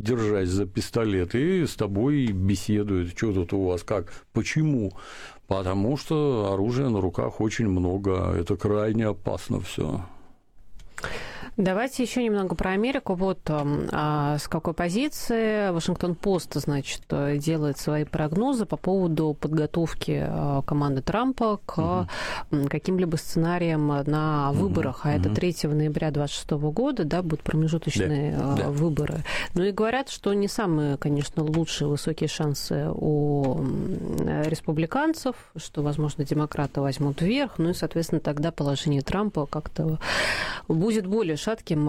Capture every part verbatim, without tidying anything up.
держась за пистолет, и с тобой беседуют, что тут у вас, как, почему? Потому что оружия на руках очень много, это крайне опасно все. Давайте еще немного про Америку. Вот а, с какой позиции Вашингтон-Пост, значит, делает свои прогнозы по поводу подготовки команды Трампа к угу. каким-либо сценариям на выборах. Угу. А это третьего ноября двадцать шестого года, да, будут промежуточные да. Да. выборы. Ну и говорят, что не самые, конечно, лучшие высокие шансы у республиканцев, что, возможно, демократы возьмут верх, ну и, соответственно, тогда положение Трампа как-то будет более шатким,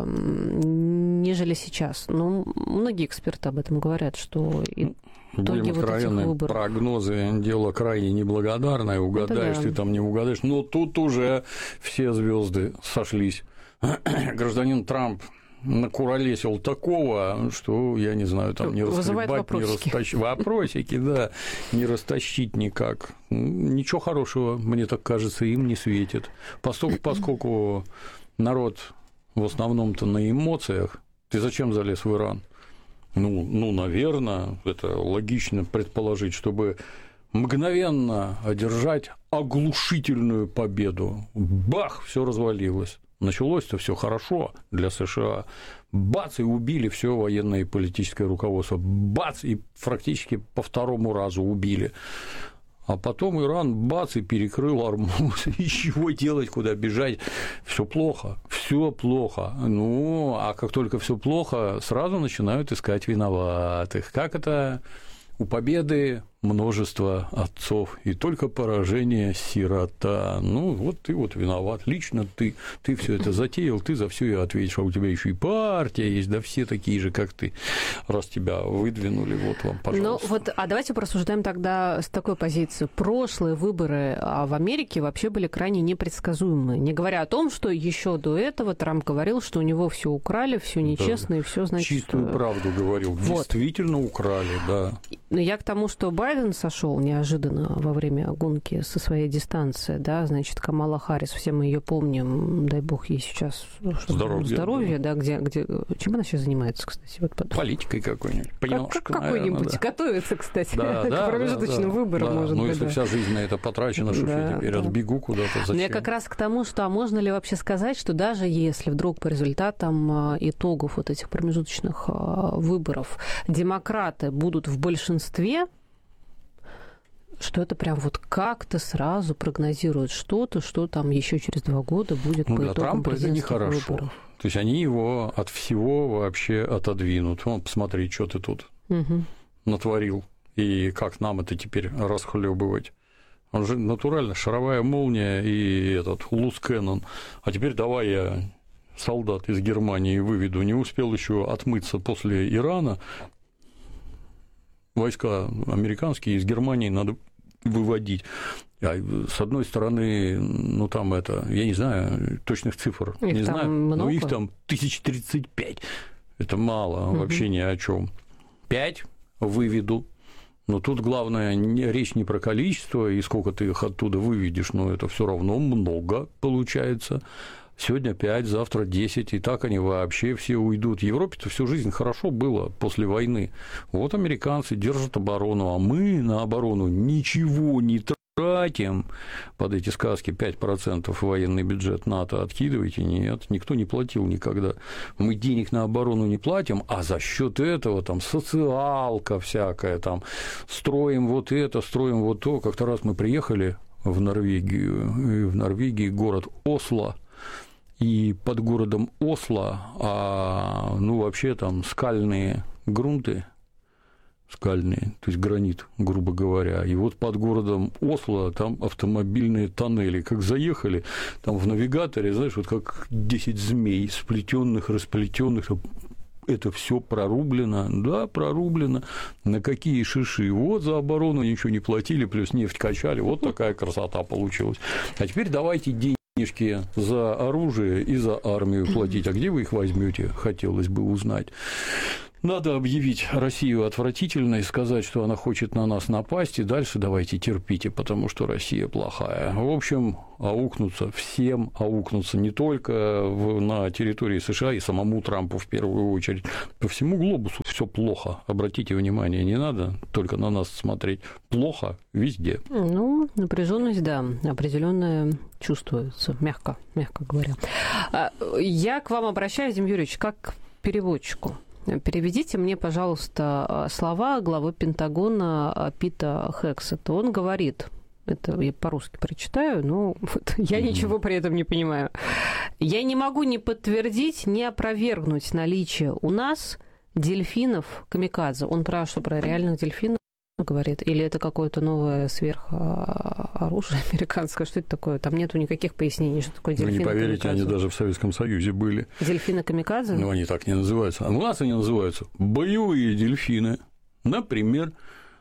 нежели сейчас. Но многие эксперты об этом говорят, что итоги вот этих выборов... Прогнозы – дело крайне неблагодарное, угадаешь, да. ты там не угадаешь, но тут уже все звезды сошлись. Гражданин Трамп накуролесил такого, что, я не знаю, там не расхлебать, не растащить. Вопросики, да, не растащить никак. Ничего хорошего, мне так кажется, им не светит. Поскольку, поскольку народ в основном-то на эмоциях, ты зачем залез в Иран? Ну, ну, наверное, это логично предположить, чтобы мгновенно одержать оглушительную победу. Бах, все развалилось. Началось-то все хорошо для США. Бац, и убили все военное и политическое руководство. Бац, и практически по второму разу убили. А потом Иран, бац, и перекрыл Ормуз. И чего делать, куда бежать? Все плохо, все плохо. Ну, а как только все плохо, сразу начинают искать виноватых. Как это? У победы множество отцов, и только поражение сирота. Ну, вот ты вот виноват, лично ты, ты все это затеял, ты за все и ответишь, а у тебя еще и партия есть, да все такие же, как ты, раз тебя выдвинули, вот вам, пожалуйста. Ну, вот, а давайте порассуждаем тогда с такой позиции. Прошлые выборы в Америке вообще были крайне непредсказуемые, не говоря о том, что еще до этого Трамп говорил, что у него все украли, все нечестно, да, и все, значит... Чистую правду говорил, вот. Действительно украли, да. Но я к тому, что Байден сошел неожиданно во время гонки со своей дистанции, да, значит, Камала Харрис, все мы ее помним, дай бог ей сейчас здоровье, здоровье да, да где, где, чем она сейчас занимается, кстати? Вот потом. Политикой какой-нибудь, как, какой-нибудь, да. Готовится, кстати, да, к да, промежуточным да, выборам, да. может ну, быть. если да. вся жизнь на это потрачена, что да, я теперь да. отбегу куда-то, зачем? Но я как раз к тому, что а можно ли вообще сказать, что даже если вдруг по результатам итогов вот этих промежуточных выборов демократы будут в большинстве, что это прям вот как-то сразу прогнозирует что-то, что там еще через два года будет ну, по итогам президентских выборов. Это нехорошо. То есть они его от всего вообще отодвинут. Вон, посмотри, что ты тут угу. натворил, и как нам это теперь расхлебывать. Он же натурально шаровая молния и этот луз кэннон. А теперь давай я солдат из Германии выведу. Не успел еще отмыться после Ирана. Войска американские из Германии надо выводить. А с одной стороны, ну там это, я не знаю точных цифр, их не знаю, много? Но их там тысяч тридцать пять. Это мало, угу. вообще ни о чем. Пять выведу. Но тут главное, речь не про количество и сколько ты их оттуда выведешь, но это все равно много получается. Сегодня пять, завтра десять, и так они вообще все уйдут. В Европе-то всю жизнь хорошо было после войны. Вот американцы держат оборону, а мы на оборону ничего не тратим. Под эти сказки пять процентов военный бюджет НАТО откидываете. Нет, никто не платил никогда. Мы денег на оборону не платим, а за счет этого там социалка всякая, там строим вот это, строим вот то. Как-то раз мы приехали в Норвегию, и в Норвегии город Осло. И под городом Осло, а, ну, вообще там скальные грунты, скальные, то есть гранит, грубо говоря. И вот под городом Осло там автомобильные тоннели. Как заехали, там в навигаторе, знаешь, вот как десять змей, сплетенных, расплетенных, это все прорублено, да, прорублено. На какие шиши? Вот за оборону ничего не платили, плюс нефть качали. Вот такая красота получилась. А теперь давайте деньги. Денежки за оружие и за армию платить. А где вы их возьмете? Хотелось бы узнать. Надо объявить Россию отвратительной, сказать, что она хочет на нас напасть, и дальше давайте терпите, потому что Россия плохая. В общем, аукнуться всем, аукнуться не только в, на территории США и самому Трампу в первую очередь, по всему глобусу. все плохо. Обратите внимание, не надо только на нас смотреть. Плохо везде. Ну, напряженность, да, определенная чувствуется, мягко, мягко говоря. Я к вам обращаюсь, Дим Юрьевич, как к переводчику. Переведите мне, пожалуйста, слова главы Пентагона Пита Хексета. Он говорит... Это я по-русски прочитаю, но вот я ничего при этом не понимаю. Я не могу ни подтвердить, ни опровергнуть наличие у нас дельфинов камикадзе. Он про что, про реальных дельфинов говорит? Или это какое-то новое сверхоружие американское? Что это такое? Там нету никаких пояснений, что такое дельфины камикадзе. Вы не поверите, они даже в Советском Союзе были. Дельфины камикадзе? Ну, они так не называются. А у нас они называются боевые дельфины. Например,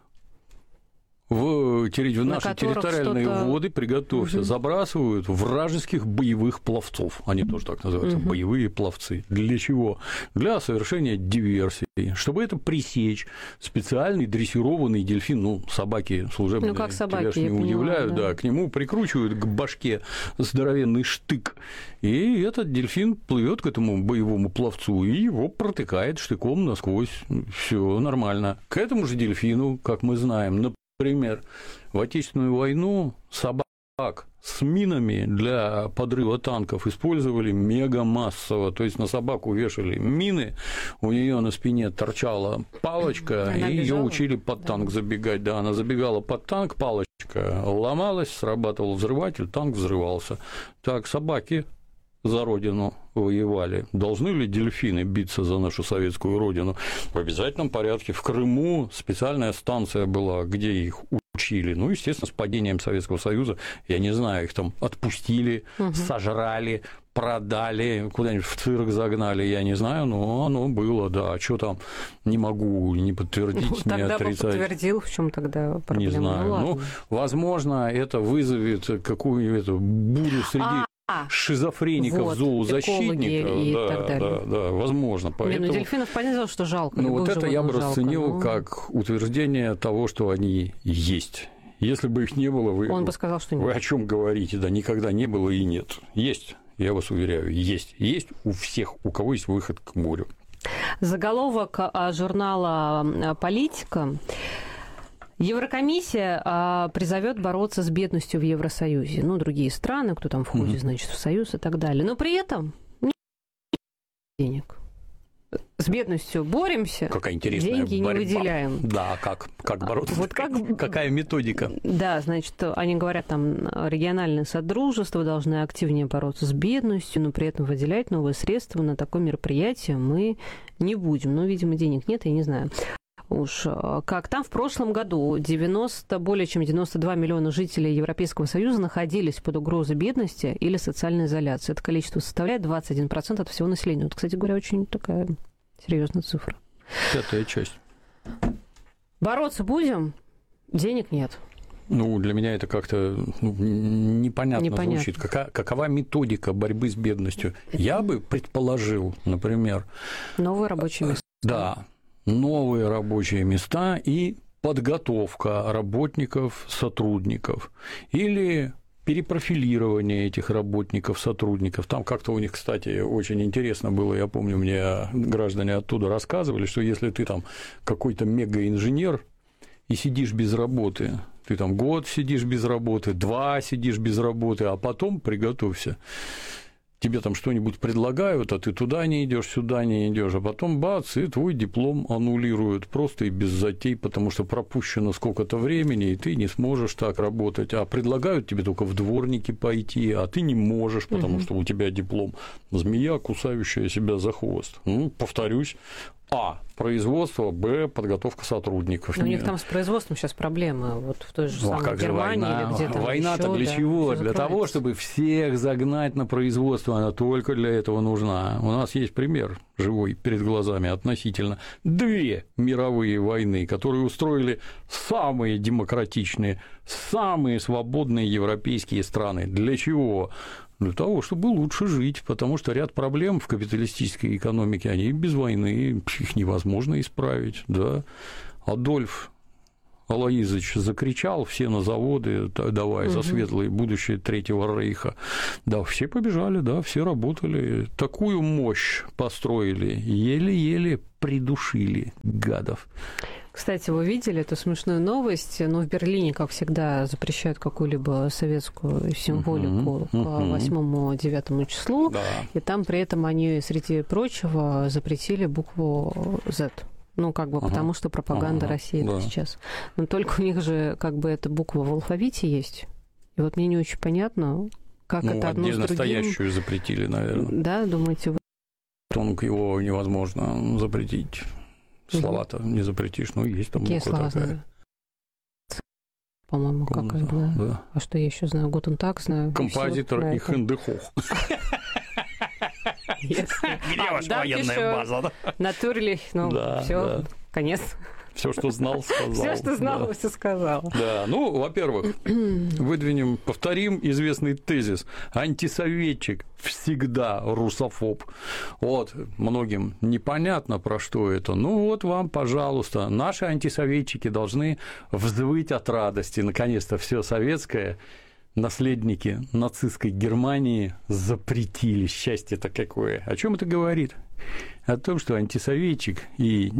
в, в наши территориальные что-то... воды, приготовься, угу. забрасывают вражеских боевых пловцов. Они тоже так называются, угу. боевые пловцы. Для чего? Для совершения диверсии. Чтобы это пресечь, специальный дрессированный дельфин, ну, собаки служебные, ну, как собаки, тебя ж не я удивляют, поняла, да. да, к нему прикручивают к башке здоровенный штык, и этот дельфин плывет к этому боевому пловцу и его протыкает штыком насквозь. Все нормально. К этому же дельфину, как мы знаем, например, в Отечественную войну собак с минами для подрыва танков использовали мегамассово. То есть на собаку вешали мины, у нее на спине торчала палочка, она и ее учили под танк да. забегать. Да, она забегала под танк, палочка ломалась, срабатывал взрыватель, танк взрывался. Так, собаки за родину воевали. Должны ли дельфины биться за нашу советскую родину? В обязательном порядке. В Крыму специальная станция была, где их учили. Ну, естественно, с падением Советского Союза, я не знаю, их там отпустили, угу. сожрали, продали, куда-нибудь в цирк загнали, я не знаю, но оно было, да. А что там, не могу не подтвердить, ну, не тогда отрицать. Тогда бы подтвердил, в чем тогда проблема. Не знаю. Ну, ну, возможно, это вызовет какую-то бурю среди... А! шизофреников, вот, зоозащитников, и да, так далее. да, да, возможно. Поэтому... Не, ну, дельфинов понятно, что жалко. Ну, вот это я бы жалко, расценил но... как утверждение того, что они есть. Если бы их не было, вы, Он бы сказал, что нет. Вы о чем говорите? Да, никогда не было и нет. Есть, я вас уверяю, есть. Есть у всех, у кого есть выход к морю. Заголовок журнала «Политика». Еврокомиссия а, призовет бороться с бедностью в Евросоюзе. Ну, другие страны, кто там входит, mm-hmm. значит, в Союз и так далее. Но при этом нет денег. С бедностью боремся, какая интересная деньги борьба. Не выделяем. Да, как, как бороться? Вот как... Какая методика? Да, значит, они говорят, там, региональное содружество должны активнее бороться с бедностью, но при этом выделять новые средства на такое мероприятие мы не будем. Но, видимо, денег нет, я не знаю. Уж как там в прошлом году девяносто, более чем девяносто два миллиона жителей Европейского Союза находились под угрозой бедности или социальной изоляции. Это количество составляет двадцать один процент от всего населения. Вот, кстати говоря, очень такая серьезная цифра. Пятая часть. Бороться будем? Денег нет. Ну, для меня это как-то ну, непонятно, непонятно звучит. Какая, какова методика борьбы с бедностью? Я бы предположил, например... Новые рабочие места. Да. Новые рабочие места и подготовка работников, сотрудников или перепрофилирование этих работников, сотрудников. Там как-то у них, кстати, очень интересно было, я помню, мне граждане оттуда рассказывали, что если ты там какой-то мегаинженер и сидишь без работы, ты там год сидишь без работы, два сидишь без работы, а потом приготовься. Тебе там что-нибудь предлагают, а ты туда не идешь, сюда не идешь, а потом бац, и твой диплом аннулируют просто и без затей, потому что пропущено сколько-то времени, и ты не сможешь так работать. А предлагают тебе только в дворники пойти, а ты не можешь, потому угу. что у тебя диплом. Змея, кусающая себя за хвост. Ну, повторюсь. А. Производство, Б. Подготовка сотрудников. Но у них там с производством сейчас проблемы. Вот в той же ну, самой а как Германии же война? или где-то. Война-то ещё, для да, чего? Для того, чтобы всех загнать на производство. Она только для этого нужна. У нас есть пример живой перед глазами относительно две мировые войны, которые устроили самые демократичные, самые свободные европейские страны. Для чего? Для того, чтобы лучше жить, потому что ряд проблем в капиталистической экономике, они без войны, их невозможно исправить. Да? Адольф Алоизович закричал, все на заводы, давай за светлое будущее Третьего Рейха. Да, все побежали, да, все работали. Такую мощь построили, еле-еле придушили гадов. Кстати, вы видели эту смешную новость? Ну, в Берлине, как всегда, запрещают какую-либо советскую символику uh-huh, к восьмому-девятому числу, да. И там при этом они, среди прочего, запретили букву Z. Ну, как бы, ага. потому что пропаганда ага, России да. сейчас. Но только у них же, как бы, эта буква в алфавите есть. И вот мне не очень понятно, как ну, это одно с другим... настоящую запретили, наверное. Да, думаете, вы... Тонк его невозможно запретить. Слова-то угу. не запретишь, ну, есть там Какие буква слова такая. знаю? По-моему, Комната, какая, да. да. А что я еще знаю? Гутен так знаю. Композитор и хендехох. Где ваша военная база? Натурли, ну, все, конец. Все, что знал, сказал. Все, что знал, да. все сказал. Да, ну, во-первых, выдвинем, повторим известный тезис. Антисоветчик всегда русофоб. Вот, многим непонятно, про что это. Ну, вот вам, пожалуйста, наши антисоветчики должны взвыть от радости. Наконец-то все советское наследники нацистской Германии запретили. Счастье-то какое. О чем это говорит? О том, что антисоветчик и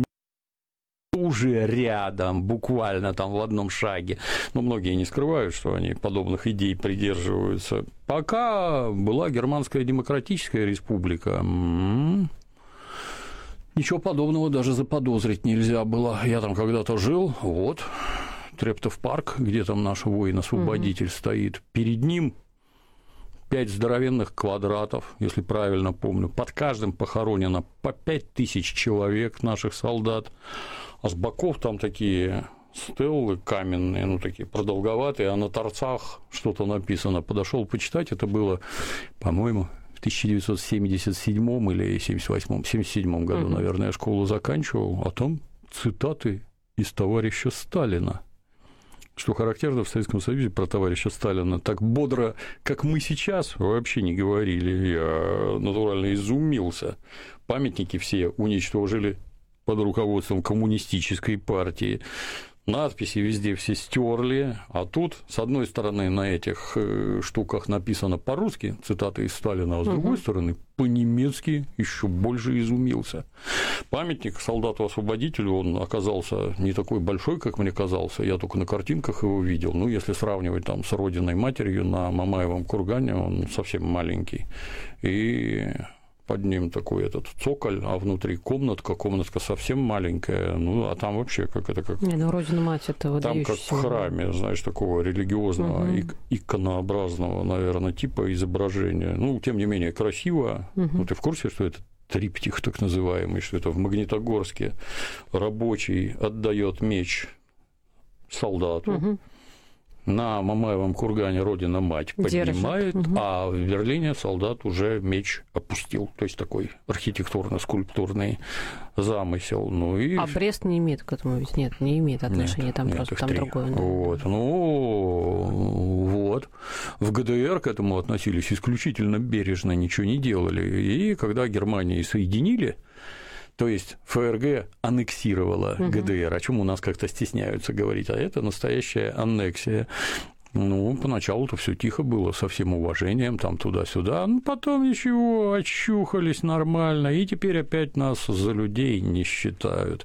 уже рядом, буквально там в одном шаге. Но многие не скрывают, что они подобных идей придерживаются. Пока была Германская Демократическая Республика, м-м, ничего подобного даже заподозрить нельзя было. Я там когда-то жил, вот, Трептов парк, где там наш воин-освободитель угу. стоит. Перед ним пять здоровенных квадратов, если правильно помню. Под каждым похоронено по пять тысяч человек наших солдат. А с боков там такие стеллы каменные, ну, такие продолговатые, а на торцах что-то написано. Подошел почитать, это было, по-моему, в тысяча девятьсот семьдесят седьмом или семьдесят восьмом, семьдесят седьмом году, угу. наверное, я школу заканчивал, а там цитаты из товарища Сталина. Что характерно, в Советском Союзе про товарища Сталина так бодро, как мы сейчас, вообще не говорили. Я натурально изумился. Памятники все уничтожили под руководством коммунистической партии. Надписи везде все стерли, а тут, с одной стороны, на этих штуках написано по-русски, цитаты из Сталина, а с другой угу. стороны, по-немецки, еще больше изумился. Памятник солдату-освободителю, он оказался не такой большой, как мне казался, я только на картинках его видел, ну, если сравнивать там с родиной-матерью на Мамаевом кургане, он совсем маленький, и... под ним такой этот цоколь, а внутри комнатка, комнатка совсем маленькая, ну, а там вообще как это как... Не, ну, Родина-мать это выдающийся. Там как в храме, знаешь, такого религиозного, угу. иконообразного, наверное, типа изображения. Ну, тем не менее, красиво. Угу. Ну, ты в курсе, что это триптих так называемый, что это в Магнитогорске рабочий отдает меч солдату, угу. на Мамаевом кургане Родина-мать поднимает, угу. а в Берлине солдат уже меч опустил. То есть такой архитектурно-скульптурный замысел. Ну, и... А Брест не имеет к этому ведь? Нет, не имеет отношения, нет, там нет, просто там три. Другое. Да. Вот. Ну, вот. В ГДР к этому относились исключительно бережно, ничего не делали. И когда Германию соединили, то есть ФРГ аннексировала угу. ГДР, о чем у нас как-то стесняются говорить, а это настоящая аннексия. Ну, поначалу-то все тихо было, со всем уважением, там туда-сюда, ну, потом ничего, очухались нормально, и теперь опять нас за людей не считают.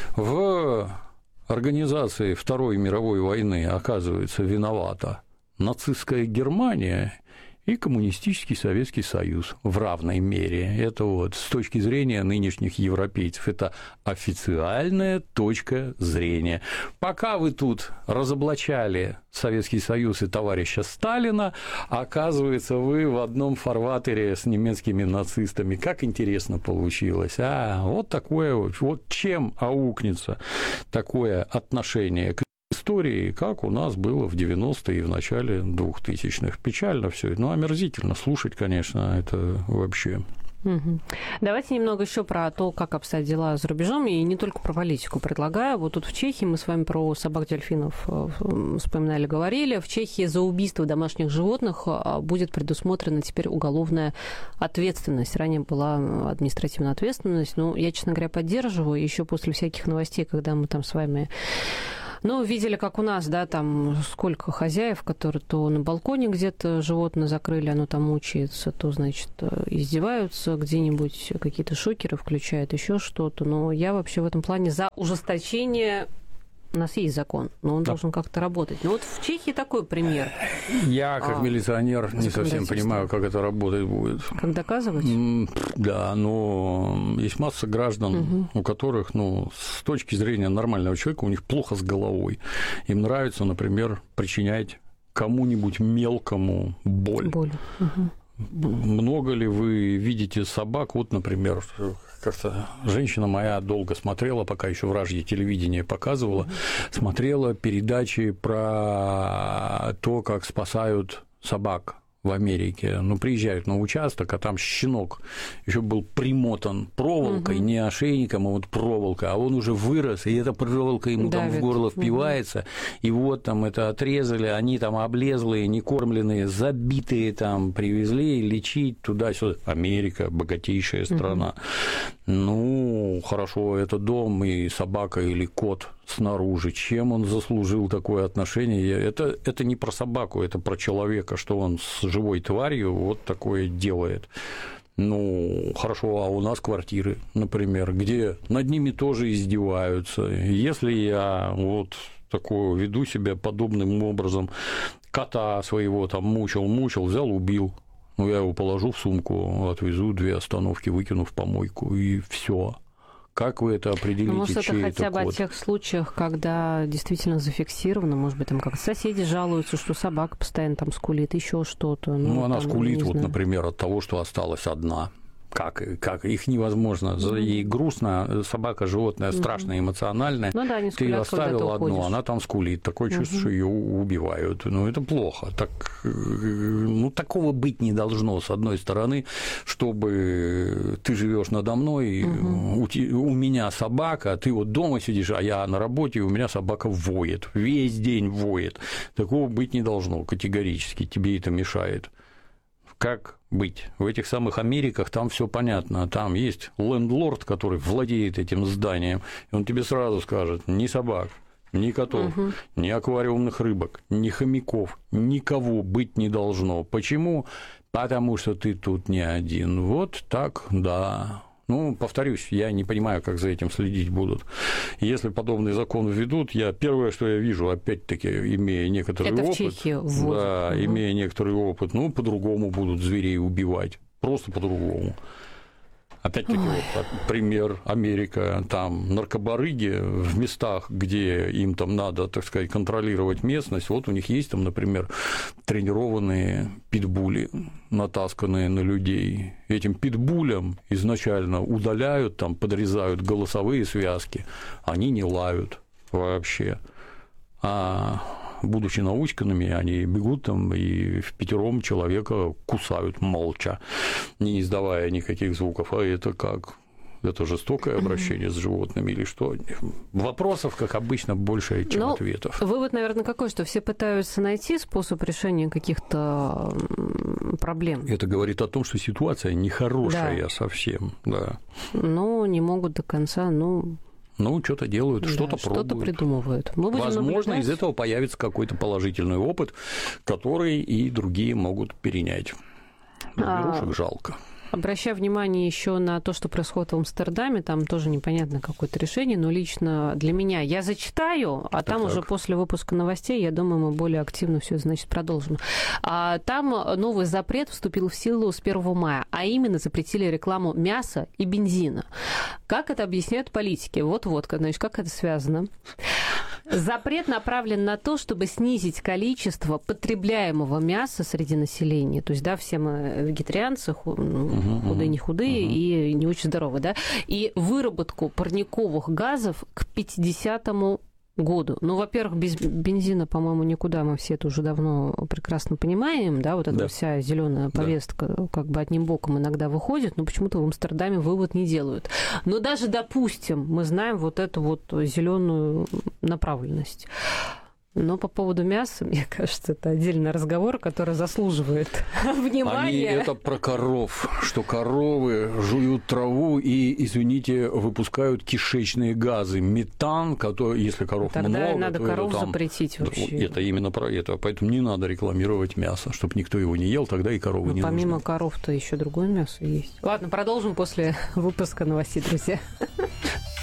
В организации Второй мировой войны, оказывается, виновата нацистская Германия и коммунистический Советский Союз в равной мере. Это вот с точки зрения нынешних европейцев, это официальная точка зрения. Пока вы тут разоблачали Советский Союз и товарища Сталина, оказывается, вы в одном фарватере с немецкими нацистами. Как интересно получилось. А, вот такое вот. Вот чем аукнется такое отношение к истории, как у нас было в девяностые и в начале двухтысячных. Печально все, но омерзительно слушать, конечно, это вообще. Угу. Давайте немного еще про то, как обстоят дела за рубежом, и не только про политику предлагаю. Вот тут в Чехии мы с вами про собак-дельфинов вспоминали, говорили. В Чехии за убийство домашних животных будет предусмотрена теперь уголовная ответственность. Ранее была административная ответственность. Ну, я, честно говоря, поддерживаю. Еще после всяких новостей, когда мы там с вами Ну, видели, как у нас, да, там сколько хозяев, которые то на балконе где-то животное закрыли, оно там мучается, то, значит, издеваются, где-нибудь какие-то шокеры включают, еще что-то. Но я вообще в этом плане за ужесточение. У нас есть закон, но он да. должен как-то работать. Ну вот в Чехии такой пример. Я, как а, милиционер, не совсем понимаю, как это работать будет. Как доказывать? Да, но есть масса граждан, угу. у которых, ну, с точки зрения нормального человека, у них плохо с головой. Им нравится, например, причинять кому-нибудь мелкому боль. Боль. Угу. Много ли вы видите собак? Вот, например, как-то женщина моя долго смотрела, пока еще вражье телевидение показывала, смотрела передачи про то, как спасают собак в Америке. Ну, приезжают на участок, а там щенок еще был примотан проволокой, угу. не ошейником, а вот проволокой, а он уже вырос, и эта проволока ему Давит. там в горло впивается, угу. и вот там это отрезали, они там облезлые, некормленные, забитые там, привезли лечить туда-сюда. Америка, богатейшая страна. Угу. Ну, хорошо, это дом и собака или кот снаружи. Чем он заслужил такое отношение? Это, это не про собаку, это про человека, что он с живой тварью вот такое делает. Ну, хорошо, а у нас квартиры, например, где над ними тоже издеваются. Если я вот такое веду себя подобным образом, кота своего там мучил, мучил, взял, убил. Ну, я его положу в сумку, отвезу две остановки, выкину в помойку, и все. Как вы это определите? Ну, может, это хотя бы о тех случаях, когда действительно зафиксировано, может быть, там как соседи жалуются, что собака постоянно там скулит, еще что-то. Ну, ну она там, скулит, вот, например, от того, что осталась одна. Как, как их невозможно, mm-hmm. ей грустно, собака, животное страшно mm-hmm. эмоциональное, ну, да, ты ее оставил одну, она там скулит, такое mm-hmm. чувство, что ее убивают, ну это плохо, так, ну такого быть не должно, с одной стороны, чтобы ты живешь надо мной, mm-hmm. у, у меня собака, ты вот дома сидишь, а я на работе, у меня собака воет, весь день воет, такого быть не должно категорически, тебе это мешает. Как быть? В этих самых Америках там все понятно. Там есть лендлорд, который владеет этим зданием, и он тебе сразу скажет: ни собак, ни котов, угу. ни аквариумных рыбок, ни хомяков, никого быть не должно. Почему? Потому что ты тут не один. Вот так, да. Ну, повторюсь, я не понимаю, как за этим следить будут. Если подобный закон введут, я первое, что я вижу, опять-таки, имея некоторый Это опыт, в Чехию да, угу. имея некоторый опыт, ну, по-другому будут зверей убивать, просто по-другому. Опять-таки, вот, пример Америка, там наркобарыги в местах, где им там надо, так сказать, контролировать местность, вот у них есть там, например, тренированные питбули, натасканные на людей. Этим питбулям изначально удаляют, там, подрезают голосовые связки, они не лают вообще. А будучи научканными, они бегут там и в пятером человека кусают молча, не издавая никаких звуков. А это как? Это жестокое обращение с животными или что? Вопросов, как обычно, больше, чем ну, ответов. Вывод, наверное, какой, что все пытаются найти способ решения каких-то проблем. Это говорит о том, что ситуация нехорошая да. совсем, да. Но не могут до конца, ну... Ну, что-то делают, да, что-то пробуют. Что-то придумывают. Мы будем Возможно, наблюдать. Из этого появится какой-то положительный опыт, который и другие могут перенять. Зверушек а... жалко. Обращаю внимание еще на то, что происходит в Амстердаме, там тоже непонятно какое-то решение, но лично для меня я зачитаю, а так, там так. уже после выпуска новостей, я думаю, мы более активно все, значит, продолжим. А, там новый запрет вступил в силу с первого мая, а именно запретили рекламу мяса и бензина. Как это объясняют политики? Вот-вот, значит, как это связано? Запрет направлен на то, чтобы снизить количество потребляемого мяса среди населения. То есть, да, все мы вегетарианцы, худые, не худые uh-huh. и не очень здоровые, да, и выработку парниковых газов к пятидесятому году. Ну, во-первых, без бензина, по-моему, никуда, мы все это уже давно прекрасно понимаем, да, вот эта да. вся зеленая повестка да. как бы одним боком иногда выходит, но почему-то в Амстердаме вывод не делают. Но даже, допустим, мы знаем вот эту вот зеленую направленность. Но по поводу мяса, мне кажется, это отдельный разговор, который заслуживает внимания. Они это про коров, что коровы жуют траву и, извините, выпускают кишечные газы, метан, который, если коров Тогда много, надо то коров это там, запретить вообще. Это именно про это, поэтому не надо рекламировать мясо, чтобы никто его не ел, тогда и коровы Но не помимо нужны. коров-то еще другое мясо есть. Ладно, продолжим после выпуска новостей, друзья.